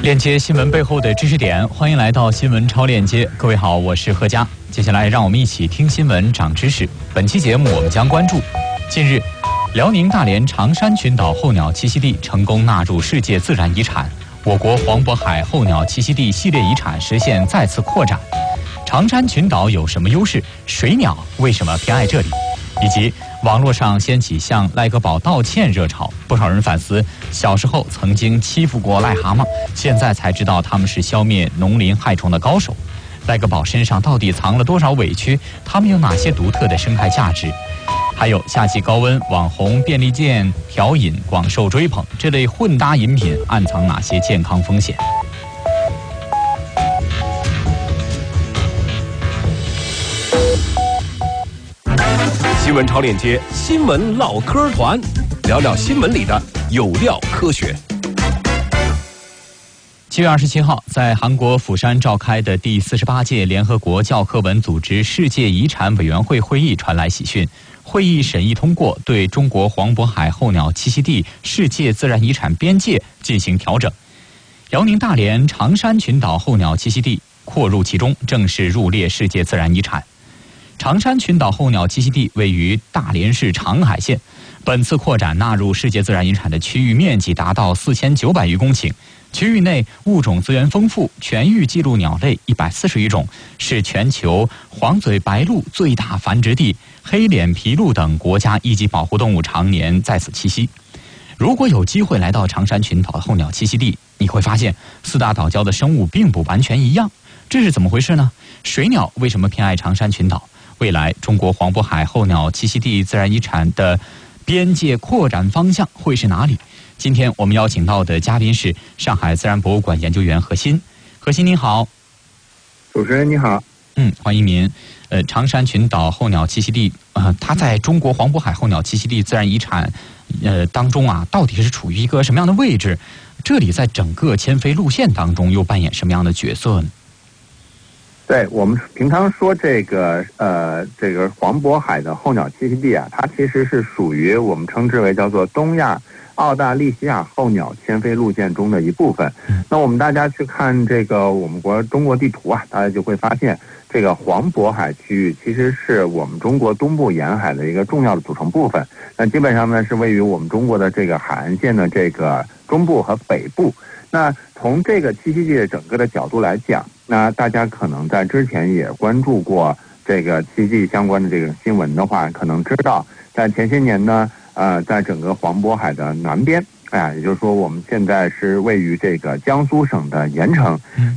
链接新闻背后的知识点，欢迎来到新闻超链接。各位好，我是贺佳。接下来让我们一起听新闻长知识。本期节目我们将关注：近日，辽宁大连长山群岛候鸟栖息地成功纳入世界自然遗产，我国黄渤海候鸟栖息地系列遗产实现再次扩展。长山群岛有什么优势？水鸟为什么偏爱这里？以及网络上掀起向赖格宝道歉热潮，不少人反思小时候曾经欺负过癞蛤蟆，现在才知道他们是消灭农林害虫的高手。赖格宝身上到底藏了多少委屈？他们有哪些独特的生态价值？还有夏季高温，网红便利店调饮广受追捧，这类混搭饮品暗藏哪些健康风险？ 新闻超链接，新闻唠嗑团，聊聊新闻里的有料科学。 7月27号，在韩国釜山召开的第48届联合国教科文组织世界遗产委员会会议传来喜讯，会议审议通过对中国黄渤海候鸟栖息地世界自然遗产边界进行调整，辽宁大连长山群岛候鸟栖息地扩入其中，正式入列世界自然遗产。长山群岛候鸟栖息地位于大连市长海县，本次扩展纳入世界自然遗产的区域面积达到4900余公顷，区域内物种资源丰富，全域记录鸟类140余种，是全球黄嘴白鹭最大繁殖地，黑脸琵鹭等国家一级保护动物常年在此栖息。如果有机会来到长山群岛的候鸟栖息地，你会发现四大岛礁的生物并不完全一样，这是怎么回事呢？水鸟为什么偏爱长山群岛？未来中国黄渤海候鸟栖息地自然遗产的边界扩展方向会是哪里？今天我们邀请到的嘉宾是上海自然博物馆研究员何鑫。何鑫您好。 主持人你好。 欢迎您。长山群岛候鸟栖息地它在中国黄渤海候鸟栖息地自然遗产当中啊，到底是处于一个什么样的位置？这里在整个迁飞路线当中又扮演什么样的角色呢？ 对，我们平常说这个黄渤海的候鸟栖息地啊，它其实是属于我们称之为叫做东亚澳大利西亚候鸟迁飞路线中的一部分。那我们大家去看这个我们中国地图啊，大家就会发现这个黄渤海区域其实是我们中国东部沿海的一个重要的组成部分。那基本上呢是位于我们中国的这个海岸线的这个中部和北部。那从这个栖息地的整个的角度来讲，那大家可能在之前也关注过这个栖息地相关的这个新闻的话，可能知道在前些年呢，在整个黄渤海的南边，也就是说我们现在是位于这个江苏省的盐城。